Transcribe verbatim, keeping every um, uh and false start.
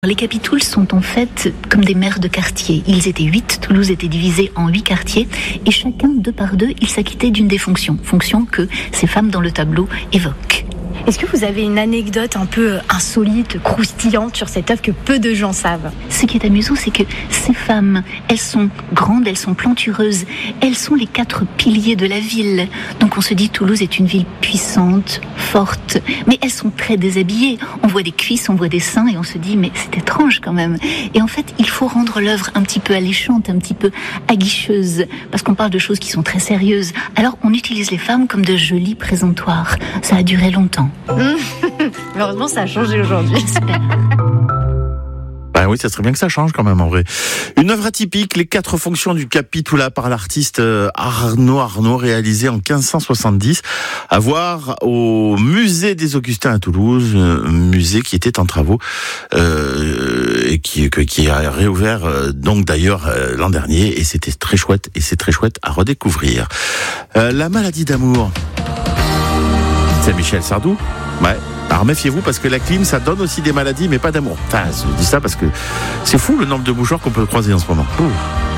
Les capitouls sont en fait comme des maires de quartier. Ils étaient huit, Toulouse était divisée en huit quartiers et chacun, deux par deux, ils s'acquittaient d'une des fonctions, fonctions que ces femmes dans le tableau évoquent. Est-ce que vous avez une anecdote un peu insolite, croustillante sur cette œuvre que peu de gens savent ? Ce qui est amusant, c'est que ces femmes, elles sont grandes, elles sont plantureuses, elles sont les quatre piliers de la ville. Donc on se dit Toulouse est une ville puissante, forte, mais elles sont très déshabillées. On voit des cuisses, on voit des seins et on se dit mais c'est étrange quand même. Et en fait, il faut rendre l'œuvre un petit peu alléchante, un petit peu aguicheuse, parce qu'on parle de choses qui sont très sérieuses. Alors on utilise les femmes comme de jolis présentoirs. Ça a duré longtemps. Heureusement, ça a changé aujourd'hui. Ben oui, ça serait bien que ça change quand même en vrai. Une œuvre atypique, les quatre fonctions du Capitoula par l'artiste Arnaud Arnaud, réalisée en quinze cent soixante-dix, à voir au musée des Augustins à Toulouse, musée qui était en travaux euh, et qui, qui a réouvert euh, donc d'ailleurs euh, l'an dernier, et c'était très chouette, et c'est très chouette à redécouvrir. Euh, la maladie d'amour. C'est Michel Sardou. Ouais. Alors méfiez-vous parce que la clim, ça donne aussi des maladies, mais pas d'amour. Enfin, je dis ça parce que c'est fou le nombre de bougeoirs qu'on peut croiser en ce moment. Ouh.